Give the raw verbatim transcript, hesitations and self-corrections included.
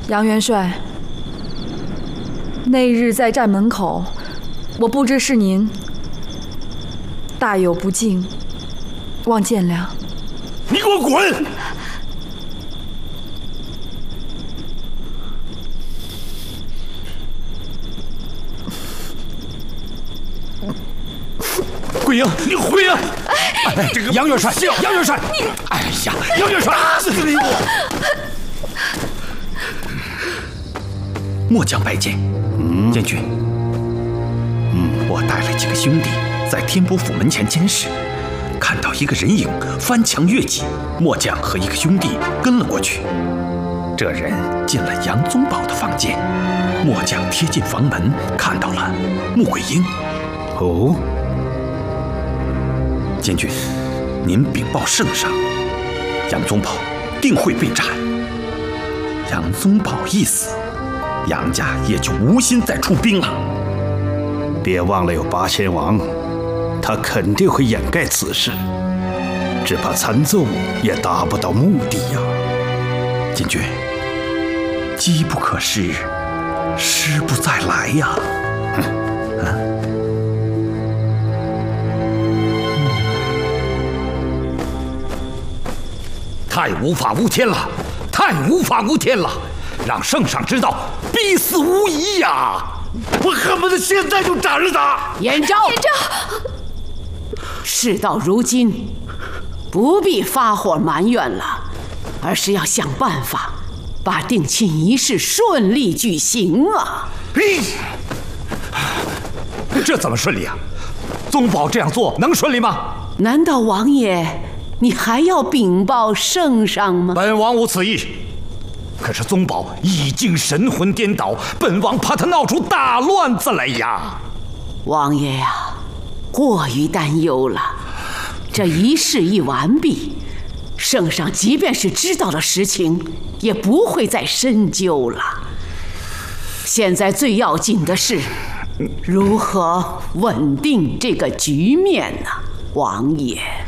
杨元帅，那日在寨门口，我不知是您，大有不敬，望见谅。 你给我滚！桂英，你回来！哎，这个杨元帅，杨元帅，你，哎呀，杨元帅，打死你我！ 末将拜见，嗯，监军。嗯，我带了几个兄弟在天波府门前监视，看到一个人影翻墙越脊，末将和一个兄弟跟了过去。这人进了杨宗保的房间，末将贴近房门，看到了穆桂英。 哦。 监军，您禀报圣上，杨宗保定会被斩。杨宗保一死，杨家也就无心再出兵了。 别忘了有八仙王，他肯定会掩盖此事，只怕参奏也达不到目的呀。 监军，机不可失，失不再来呀。哼，啊。 太无法无天了，太无法无天了！让圣上知道，必死无疑呀！ 我恨不得现在就斩了他！ 延昭， 延昭， 事到如今，不必发火埋怨了，而是要想办法把定亲仪式顺利举行啊！ 嘿，这怎么顺利啊？宗保这样做能顺利吗？ 难道王爷？你还要禀报圣上吗？ 本王无此意。可是宗保已经神魂颠倒，本王怕他闹出大乱子来呀！ 王爷呀、啊，过于担忧了。这仪式一完毕，圣上即便是知道了实情，也不会再深究了。现在最要紧的是，如何稳定这个局面呢，王爷？